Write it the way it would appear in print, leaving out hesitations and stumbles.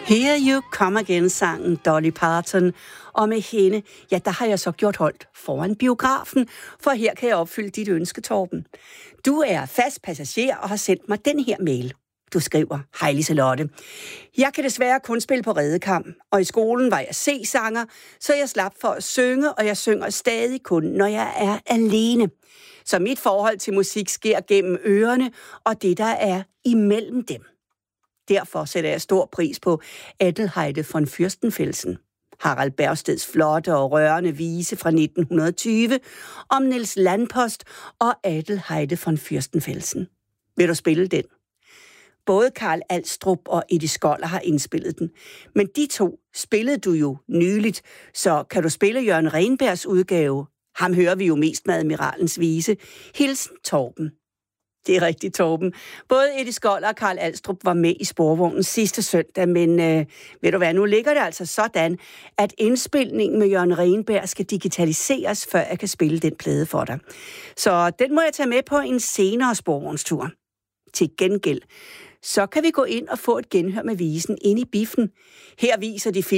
Here You Come Again-sangen Dolly Parton, og med hende, ja, der har jeg så gjort holdt foran biografen, for her kan jeg opfylde dit ønske, Torben. Du er fast passager og har sendt mig den her mail. Du skriver: Hej Liselotte. Jeg kan desværre kun spille på redekam, og i skolen var jeg C-sanger, så jeg slap for at synge, og jeg synger stadig kun, når jeg er alene. Så mit forhold til musik sker gennem ørerne, og det der er imellem dem. Derfor sætter jeg stor pris på Adelheide von Fürstenfelsen, Harald Bergsteds flotte og rørende vise fra 1920 om Niels Landpost og Adelheide von Fürstenfelsen. Vil du spille den? Både Carl Alstrup og Eddie Skoller har indspillet den, men de to spillede du jo nyligt, så kan du spille Jørgen Renbergs udgave? Ham hører vi jo mest med Admiralens vise. Hilsen Torben. Det er rigtigt, Torben. Både Eddie Skoller og Carl Alstrup var med i Sporvognen sidste søndag, men ved du hvad, nu ligger det altså sådan, at indspilningen med Jørgen Renberg skal digitaliseres, før jeg kan spille den plade for dig. Så den må jeg tage med på en senere Sporvognstur. Til gengæld, så kan vi gå ind og få et genhør med visen inde i biffen. Her viser de